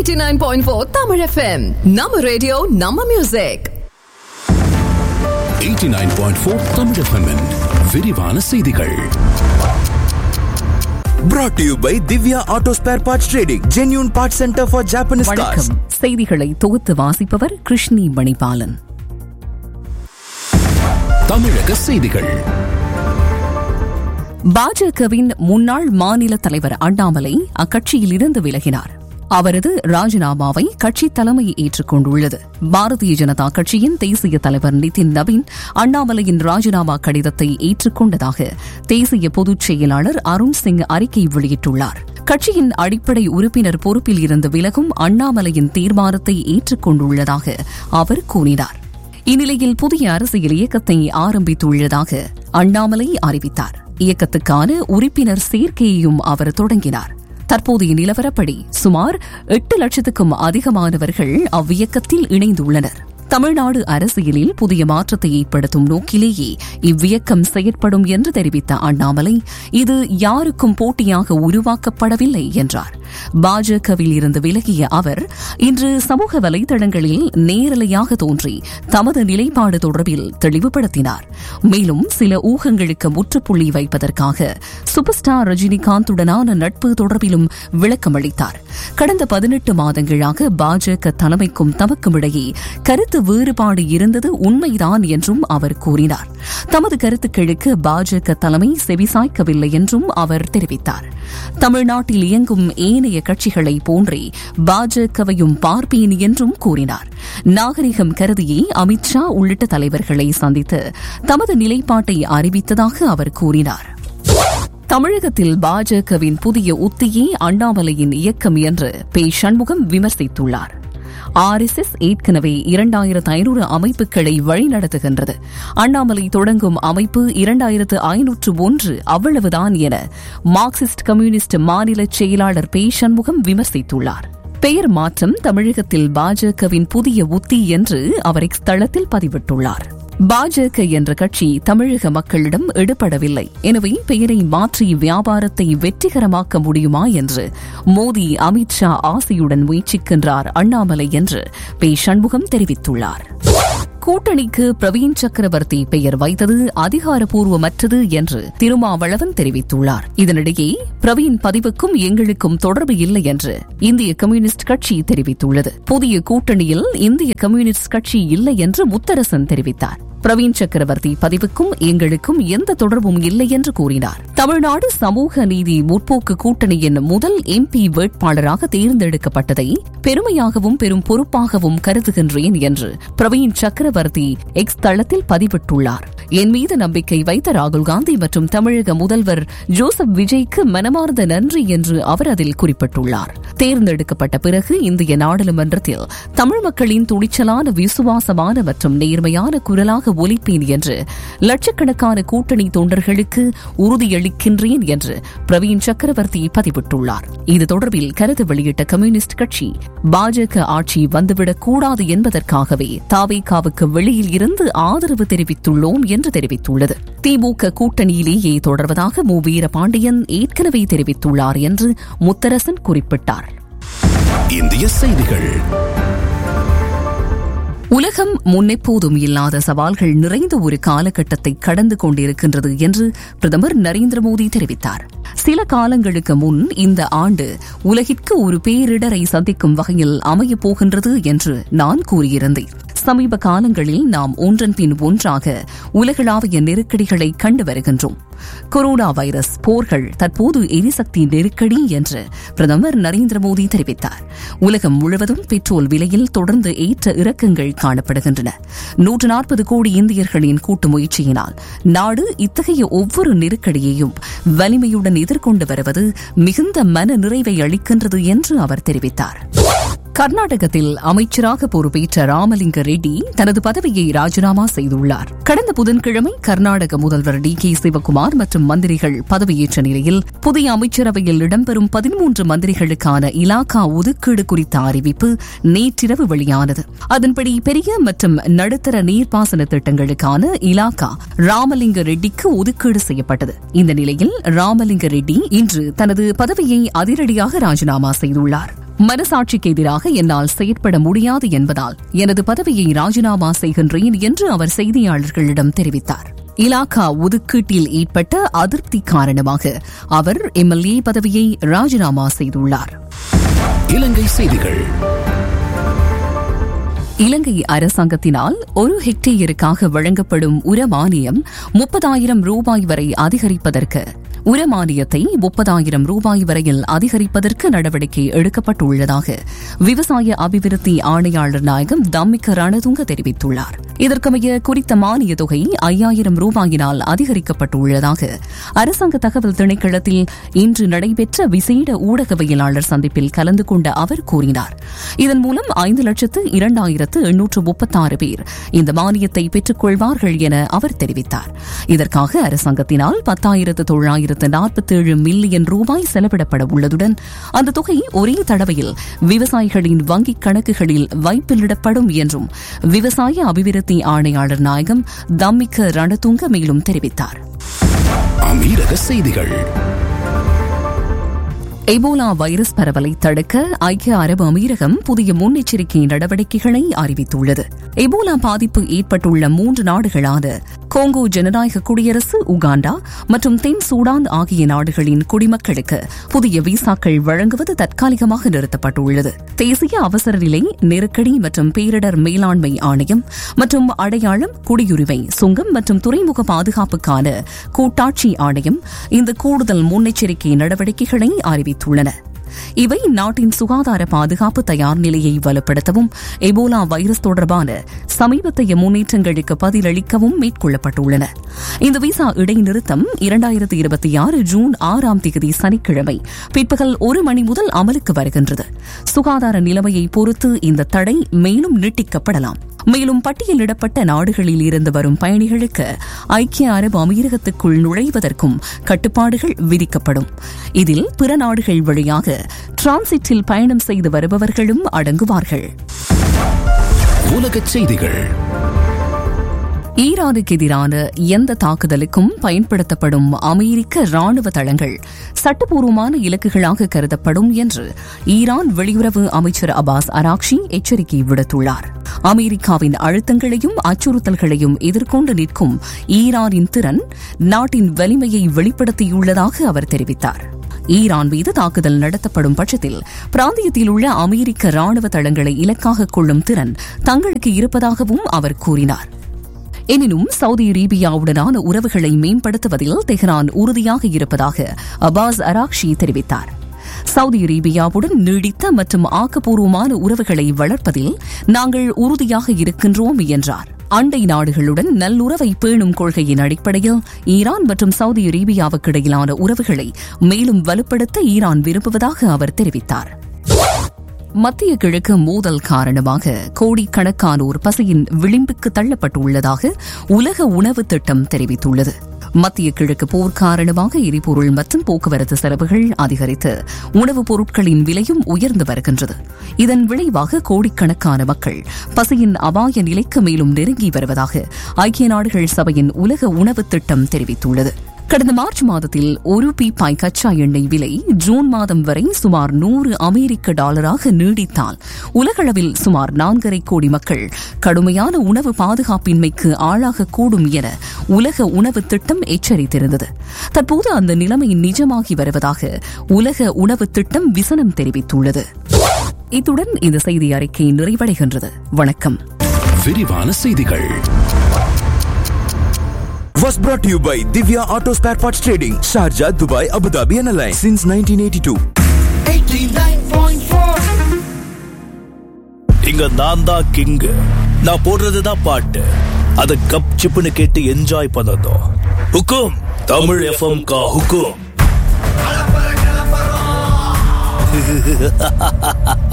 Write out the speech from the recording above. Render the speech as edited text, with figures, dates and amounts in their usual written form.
89.4 Tamil FM. நம்ம radio நம்ம music. 89.4 Tamil FM விரிவான செய்திகள். Brought to you by Divya Auto Spare Parts Trading, genuine parts center for Japanese cars. செய்திகளை தொகுத்து வாசிப்பவர் கிருஷ்ணி மணிபாலன். தமிழக செய்திகள். பாஜகவின் முன்னாள் மாநில தலைவர் அண்ணாமலை அக்கட்சியில் இருந்து விலகினார். அவரது ராஜினாமாவை கட்சி தலைமை ஏற்றுக்கொண்டுள்ளது. பாரதிய ஜனதா கட்சியின் தேசிய தலைவர் நிதின் நவீன் அண்ணாமலையின் ராஜினாமா கடிதத்தை ஏற்றுக்கொண்டதாக தேசிய பொதுச் செயலாளர் அருண் சிங் அறிக்கை வெளியிட்டுள்ளார். கட்சியின் அடிப்படை உறுப்பினர் பொறுப்பில் இருந்து விலகும் அண்ணாமலையின் தீர்மானத்தை ஏற்றுக்கொண்டுள்ளதாக அவர் கூறினார். இந்நிலையில் புதிய அரசியல் இயக்கத்தை ஆரம்பித்துள்ளதாக அண்ணாமலை அறிவித்தார். இயக்கத்துக்கான உறுப்பினர் சேர்க்கையையும் அவர் தொடங்கினார். தற்போதைய நிலவரப்படி சுமார் 8 லட்சத்துக்கும் அதிகமானவர்கள் அவ்வியக்கத்தில் இணைந்துள்ளனர். தமிழ்நாடு அரசியலில் புதிய மாற்றத்தை ஏற்படுத்தும் நோக்கிலேயே இவ்வியக்கம் செயற்படும் என்று தெரிவித்த அண்ணாமலை, இது யாருக்கும் போட்டியாக உருவாக்கப்படவில்லை என்றார். பாஜகவில் இருந்து விலகிய அவர் இன்று சமூக வலைதளங்களில் நேரலையாக தோன்றி தமது நிலைப்பாடு தொடர்பில் தெளிவுபடுத்தினார். மேலும் சில ஊகங்களுக்கு முற்றுப்புள்ளி வைப்பதற்காக சூப்பர் ஸ்டார் ரஜினிகாந்துடனான நட்பு தொடர்பிலும் விளக்கமளித்தார். கடந்த 18 மாதங்களாக பாஜக தலைமைக்கும் தமக்கும் இடையே கருத்து வேறுபாடு இருந்தது உண்மைதான் என்றும் அவர் கூறினார். தமது கருத்துக்களுக்கு பாஜக தலைமை செவிசாய்க்கவில்லை என்றும் அவர் தெரிவித்தார். தமிழ்நாட்டில் இயங்கும் ஏனைய கட்சிகளை போன்றே பாஜகவையும் பார்ப்பேன் என்றும் கூறினார். நாகரிகம் கருதியே அமித்ஷா உள்ளிட்ட தலைவர்களை சந்தித்து தமது நிலைப்பாட்டை அறிவித்ததாக அவர் கூறினார். தமிழகத்தில் பாஜகவின் புதிய உத்தியே அண்ணாமலையின் இயக்கம் என்று பே. சண்முகம் விமர்சித்துள்ளார். RSS ஏற்கனவே 2500 அமைப்புகளை வழிநடத்துகின்றது. அண்ணாமலை தொடங்கும் அமைப்பு 2501 அவ்வளவுதான் என மார்க்சிஸ்ட் கம்யூனிஸ்ட் மாநில செயலாளர் பே. சண்முகம் விமர்சித்துள்ளார். பெயர் மாற்றம் தமிழகத்தில் பாஜகவின் புதிய உத்தி என்று அவர் எக்ஸ் தளத்தில் பதிவிட்டுள்ளார். பாஜக என்ற கட்சி தமிழக மக்களிடம் எடுபடவில்லை. எனவே பெயரை மாற்றி வியாபாரத்தை வெற்றிகரமாக்க முடியுமா என்று மோடி, அமித்ஷா ஆசையுடன் முயற்சிக்கின்றார் அண்ணாமலை என்று பே. சண்முகம் தெரிவித்துள்ளார். கூட்டணிக்கு பிரவீன் சக்கரவர்த்தி பெயர் வைத்தது அதிகாரப்பூர்வமற்றது என்று திருமாவளவன் தெரிவித்துள்ளார். இதனிடையே பிரவீன் பதிவுக்கும் எங்களுக்கும் தொடர்பு இல்லை என்று இந்திய கம்யூனிஸ்ட் கட்சி தெரிவித்துள்ளது. புதிய கூட்டணியில் இந்திய கம்யூனிஸ்ட் கட்சி இல்லை என்று முத்தரசன் தெரிவித்தார். பிரவீன் சக்கரவர்த்தி பதிவுக்கும் எங்களுக்கும் எந்த தொடர்பும் இல்லை என்று கூறினார். தமிழ்நாடு சமூக நீதி முற்போக்கு கூட்டணியின் முதல் MP வேட்பாளராக தேர்ந்தெடுக்கப்பட்டதை பெருமையாகவும் பெரும் பொறுப்பாகவும் கருதுகின்றேன் என்று பிரவீன் சக்கரவர்த்தி எக்ஸ் தளத்தில் பதிவிட்டுள்ளார். என் மீது நம்பிக்கை வைத்த ராகுல் காந்தி மற்றும் தமிழக முதல்வர் ஜோசப் விஜய்க்கு மனமார்ந்த நன்றி என்று அவர் அதில் குறிப்பிட்டுள்ளார். தேர்ந்தெடுக்கப்பட்ட பிறகு இந்திய நாடாளுமன்றத்தில் தமிழ் மக்களின் துணிச்சலான, விசுவாசமான மற்றும் நேர்மையான குரலாக ஒலிப்பேன் என்று லட்சக்கணக்கான கூட்டணி தொண்டர்களுக்கு உறுதியளிக்கின்றேன் என்று பிரவீன் சக்கரவர்த்தி பதிவிட்டுள்ளார். இது தொடர்பில் கருத்து வெளியிட்ட கம்யூனிஸ்ட் கட்சி, பாஜக ஆட்சி வந்துவிடக் கூடாது என்பதற்காகவே தாவேகாவுக்கு வெளியில் இருந்து ஆதரவு தெரிவித்துள்ளோம் என்று தெரிவித்துள்ளது. திமுக கூட்டணியிலேயே தொடர்வதாக மு. வீரபாண்டியன் ஏற்கனவே தெரிவித்துள்ளார் என்று முத்தரசன் குறிப்பிட்டார். இந்திய செய்திகள். உலகம் முன்னெப்போதும் இல்லாத சவால்கள் நிறைந்த ஒரு காலகட்டத்தை கடந்து கொண்டிருக்கின்றது என்று பிரதமர் நரேந்திர மோடி தெரிவித்தார். சில காலங்களுக்கு முன் இந்த ஆண்டு உலகிற்கு ஒரு பேரிடரை சந்திக்கும் வகையில் அமையப் போகின்றது என்று நான் கூறியிருந்தேன். சமீப காலங்களில் நாம் ஒன்றன் பின் ஒன்றாக உலகளாவிய நெருக்கடிகளை கண்டு வருகின்றோம். கொரோனா வைரஸ், போர்கள், தற்போது எரிசக்தி நெருக்கடி என்று பிரதமர் நரேந்திர மோடி தெரிவித்தார். உலகம் முழுவதும் பெட்ரோல் விலையில் தொடர்ந்து ஏற்ற இறக்கங்கள் காணப்படுகின்றன. 140 கோடி இந்தியர்களின் கூட்டு முயற்சியினால் நாடு இத்தகைய ஒவ்வொரு நெருக்கடியையும் வலிமையுடன் எதிர்கொண்டு வருவது மிகுந்த மன நிறைவை அளிக்கின்றது என்று அவர் தெரிவித்தார். கர்நாடகத்தில் அமைச்சராக பொறுப்பேற்ற ராமலிங்க ரெட்டி தனது பதவியை ராஜினாமா செய்துள்ளார். கடந்த புதன்கிழமை கர்நாடக முதல்வர் DK சிவகுமார் மற்றும் மந்திரிகள் பதவியேற்ற நிலையில் புதிய அமைச்சரவையில் இடம்பெறும் 13 மந்திரிகளுக்கான இலாகா ஒதுக்கீடு குறித்த அறிவிப்பு நேற்றிரவு வெளியானது. அதன்படி பெரிய மற்றும் நடுத்தர நீர்ப்பாசன திட்டங்களுக்கான இலாகா ராமலிங்க ரெட்டிக்கு ஒதுக்கீடு செய்யப்பட்டது. இந்த நிலையில் ராமலிங்க ரெட்டி இன்று தனது பதவியை அதிரடியாக ராஜினாமா செய்துள்ளார். மனசாட்சிக்கு எதிராக என்னால் செயற்பட முடியாது என்பதால் எனது பதவியை ராஜினாமா செய்கின்றேன் என்று அவர் செய்தியாளர்களிடம் தெரிவித்தார். இலாகா ஒதுக்கீட்டில் ஏற்பட்ட அதிருப்தி காரணமாக அவர் எம்எல்ஏ பதவியை ராஜினாமா செய்துள்ளார். இலங்கை செய்திகள். இலங்கை அரசாங்கத்தினால் 1 ஹெக்டேயருக்காக வழங்கப்படும் உரமானியம் 30,000 ரூபாய் வரை அதிகரிப்பதற்கு உரமானியத்தை 30,000 ரூபாய் வரையில் அதிகரிப்பதற்கு நடவடிக்கை எடுக்கப்பட்டுள்ளதாக விவசாய அபிவிருத்தி ஆணையாளர் நாயகம் தம்மிக்க ரணதுங்க தெரிவித்துள்ளார். இதற்கமைய குறித்த மானிய தொகை 5,000 ரூபாயினால் அதிகரிக்கப்பட்டுள்ளதாக அரசாங்க தகவல் திணைக்களத்தில் இன்று நடைபெற்ற விசேட ஊடகவியலாளர் சந்திப்பில் கலந்து கொண்ட அவர் கூறினார். இதன் மூலம் 5,02,836 பேர் இந்த மானியத்தை பெற்றுக் கொள்வார்கள் என அவர் தெரிவித்தார். இதற்காக அரசாங்கத்தினால் 10,947 மில்லியன் ரூபாய் செலவிடப்பட உள்ளதுடன் அந்த தொகை ஒரே தடவையில் விவசாயிகளின் வங்கிக் கணக்குகளில் வைப்பிலிடப்படும் என்றும் விவசாய அபிவிருத்தி ஆணையாளர் நாயகம் தம்மிக்க ரணதுங்க மேலும் தெரிவித்தார். அமீரக செய்திகள். எபோலா வைரஸ் பரவலை தடுக்க ஐக்கிய அரபு அமீரகம் புதிய முன்னெச்சரிக்கை நடவடிக்கைகளை அறிவித்துள்ளது. எபோலா பாதிப்பு ஏற்பட்டுள்ள 3 நாடுகளான கோங்கோ ஜனநாயக குடியரசு, உகாண்டா மற்றும் தென் சூடான் ஆகிய நாடுகளின் குடிமக்களுக்கு புதிய விசாக்கள் வழங்குவது தற்காலிகமாக நிறுத்தப்பட்டுள்ளது. தேசிய அவசர நிலை, நெருக்கடி மற்றும் பேரிடர் மேலாண்மை ஆணையம் மற்றும் அடையாளம், குடியுரிமை, சுங்கம் மற்றும் துறைமுக பாதுகாப்புக்கான கூட்டாட்சி ஆணையம் இந்த கூடுதல் முன்னெச்சரிக்கை நடவடிக்கைகளை அறிவித்துள்ளன. இவை நாட்டின் சுகாதார பாதுகாப்பு தயார் நிலையை வலுப்படுத்தவும் எபோலா வைரஸ் தொடர்பான சமீபத்திய முன்னேற்றங்களுக்கு பதிலளிக்கவும் மேற்கொள்ளப்பட்டுள்ளன. இந்த விசா இடைநிறுத்தம் 2026 ஜூன் 6ஆம் தேதி சனிக்கிழமை பிற்பகல் 1 மணி முதல் அமலுக்கு வருகின்றது. சுகாதார நிலைமையை பொறுத்து இந்த தடை மேலும் நீட்டிக்கப்படலாம். மேலும் பட்டியலிடப்பட்ட நாடுகளில் இருந்து வரும் பயணிகளுக்கு ஐக்கிய அரபு அமீரகத்துக்குள் நுழைவதற்கும் கட்டுப்பாடுகள் விதிக்கப்படும். இதில் பிற நாடுகள் வழியாக டிரான்சிட்டில் பயணம் செய்து வருபவர்களும் அடங்குவார்கள். உலகச் செய்திகள். ஈரானுக்கு எதிரான எந்த தாக்குதலுக்கும் பயன்படுத்தப்படும் அமெரிக்க ராணுவ தளங்கள் சட்டப்பூர்வமான இலக்குகளாக கருதப்படும் என்று ஈரான் வெளியுறவு அமைச்சர் அப்பாஸ் அராக்ஷி எச்சரிக்கை விடுத்துள்ளார். அமெரிக்காவின் அழுத்தங்களையும் அச்சுறுத்தல்களையும் எதிர்கொண்டு நிற்கும் ஈரானின் திறன் நாட்டின் வலிமையை வெளிப்படுத்தியுள்ளதாக அவர் தெரிவித்தார். ஈரான் மீது தாக்குதல் நடத்தப்படும் பட்சத்தில் பிராந்தியத்தில் உள்ள அமெரிக்க ராணுவ தளங்களை இலக்காக கொள்ளும் திறன் தங்களுக்கு இருப்பதாகவும் அவர் கூறினார். எனினும் சவுதி அரேபியாவுடனான உறவுகளை மேம்படுத்துவதில் தெஹ்ரான் உறுதியாக இருப்பதாக அப்பாஸ் அராக்ஷி தெரிவித்தார். சவுதி அரேபியாவுடன் நீடித்த மற்றும் ஆக்கப்பூர்வமான உறவுகளை வளர்ப்பதில் நாங்கள் உறுதியாக இருக்கின்றோம் என்றார். அண்டை நாடுகளுடன் நல்லுறவை பேணும் கொள்கையின் அடிப்படையில் ஈரான் மற்றும் சவுதி அரேபியாவுக்கு இடையிலான உறவுகளை மேலும் வலுப்படுத்த ஈரான் விரும்புவதாக அவர் தெரிவித்தார். மத்திய கிழக்கு மோதல் காரணமாக கோடிக்கணக்கானோர் பசியின் விளிம்புக்கு தள்ளப்பட்டுள்ளதாக உலக உணவு திட்டம் தெரிவித்துள்ளது. மத்திய கிழக்கு போர் காரணமாக எரிபொருள் மற்றும் போக்குவரத்து செலவுகள் அதிகரித்து உணவுப் பொருட்களின் விலையும் உயர்ந்து வருகின்றது. இதன் விளைவாக கோடிக்கணக்கான மக்கள் பசியின் அபாய நிலைக்கு மேலும் நெருங்கி வருவதாக ஐக்கிய நாடுகள் சபையின் உலக உணவு திட்டம் தெரிவித்துள்ளது. கடந்த மார்ச் மாதத்தில் 1 பீப்பாய் கச்சா எண்ணெய் விலை ஜூன் மாதம் வரை சுமார் $100 நீடித்தால் உலகளவில் சுமார் 4.5 கோடி மக்கள் கடுமையான உணவு பாதுகாப்பின்மைக்கு ஆளாகக்கூடும் என உலக உணவு திட்டம் எச்சரித்திருந்தது. தற்போது அந்த நிலைமை நிஜமாகி வருவதாக உலக உணவு திட்டம் விசனம் தெரிவித்துள்ளது. இத்துடன் இந்த செய்தி அறிக்கை நிறைவடைகின்றது. வணக்கம். விரிவான செய்திகள். Was brought to you by Divya Auto Spare Parts Trading, Sharjah, Dubai, Abu Dhabi and Alliance since 1982. 89.4. இங்க நான் தான் கிங். நான் போடுறதுதான் பாட்டு. அத கப் சிப்புன்னு கேட்டு என்ஜாய் பண்ணதும். ஹுக்கும் தமிழ் எஃப்எம் கா ஹுக்கும்.